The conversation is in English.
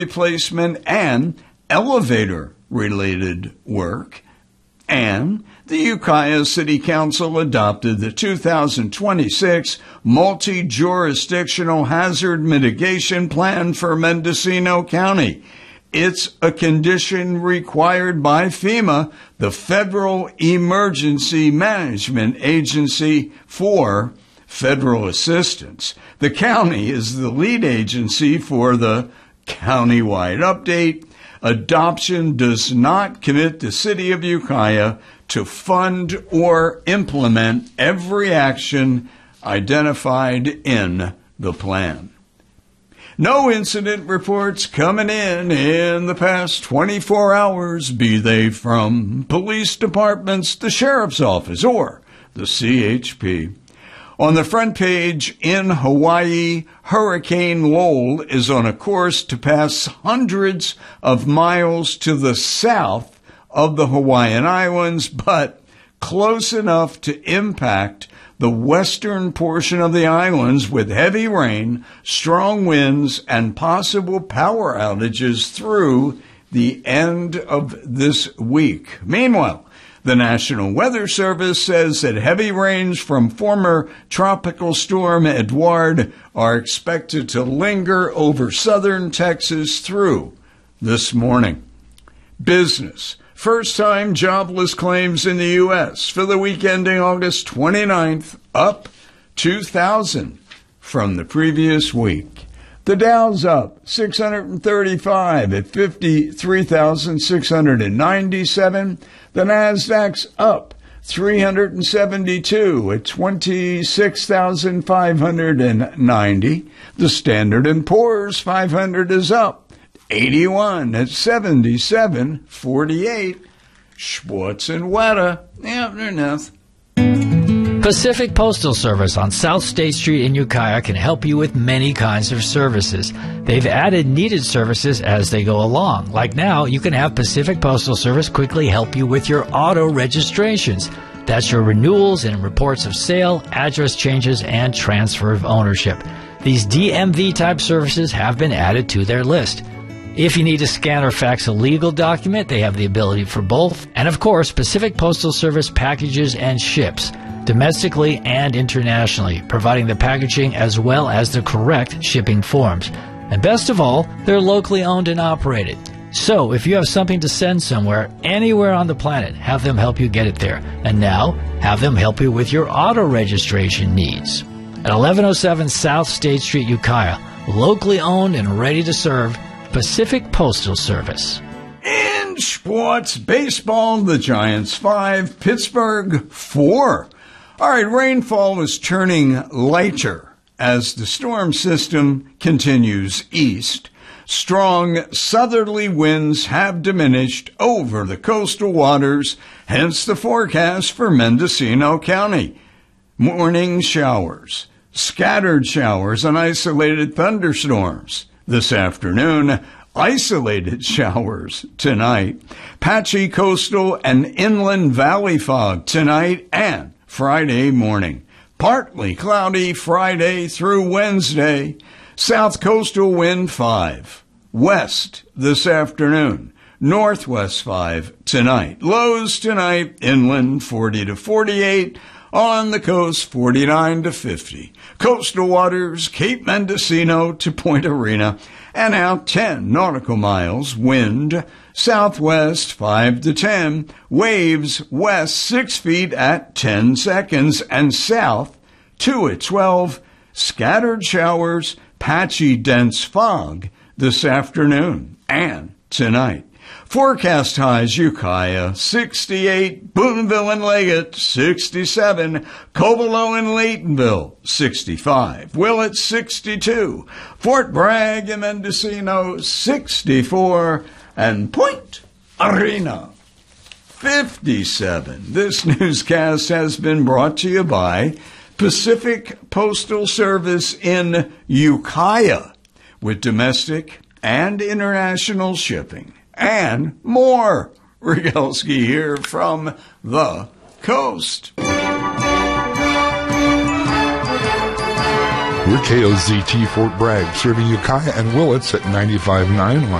replacement and elevator-related work. And the Ukiah City Council adopted the 2026 Multi-Jurisdictional Hazard Mitigation Plan for Mendocino County. It's a condition required by FEMA, the Federal Emergency Management Agency for federal assistance. The county is the lead agency for the countywide update. Adoption does not commit the city of Ukiah to fund or implement every action identified in the plan. No incident reports coming in the past 24 hours, be they from police departments, the sheriff's office, or the CHP. On the front page, in Hawaii, Hurricane Lowell is on a course to pass hundreds of miles to the south of the Hawaiian Islands, but close enough to impact the western portion of the islands with heavy rain, strong winds, and possible power outages through the end of this week. Meanwhile, the National Weather Service says that heavy rains from former Tropical Storm Edouard are expected to linger over southern Texas through this morning. Business. First-time jobless claims in the U.S. for the week ending August 29th, up 2,000 from the previous week. The Dow's up 635 at 53,697. The Nasdaq's up 372 at 26,590. The Standard & Poor's 500 is up 81 at 77.48. Schwartz and Weta, they're nothing. Pacific Postal Service on South State Street in Ukiah can help you with many kinds of services. They've added needed services as they go along. Like now, you can have Pacific Postal Service quickly help you with your auto registrations. That's your renewals and reports of sale, address changes, and transfer of ownership. These DMV-type services have been added to their list. If you need to scan or fax a legal document, they have the ability for both. And of course, Pacific Postal Service packages and ships, domestically and internationally, providing the packaging as well as the correct shipping forms. And best of all, they're locally owned and operated. So if you have something to send somewhere, anywhere on the planet, have them help you get it there. And now, have them help you with your auto registration needs. At 1107 South State Street, Ukiah, locally owned and ready to serve, Pacific Postal Service. In sports, baseball, the Giants 5, Pittsburgh 4. All right, rainfall is turning lighter as the storm system continues east. Strong southerly winds have diminished over the coastal waters, hence the forecast for Mendocino County. Morning showers, scattered showers, and isolated thunderstorms. This afternoon, isolated showers tonight. Patchy coastal and inland valley fog tonight and Friday morning. Partly cloudy Friday through Wednesday. South coastal wind 5. West this afternoon. Northwest 5 tonight. Lows tonight, inland 40 to 48. On the coast, 49 to 50. Coastal waters, Cape Mendocino to Point Arena, and out 10 nautical miles. Wind, southwest 5 to 10. Waves, west 6 feet at 10 seconds, and south 2 at 12. Scattered showers, patchy dense fog this afternoon and tonight. Forecast highs: Ukiah 68, Boonville and Leggett 67, Covelo and Laytonville 65, Willett 62, Fort Bragg and Mendocino 64, and Point Arena 57. This newscast has been brought to you by Pacific Postal Service in Ukiah, with domestic and international shipping. And more. Rogalski here from the coast. We're KOZT Fort Bragg, serving Ukiah and Willits at 95.9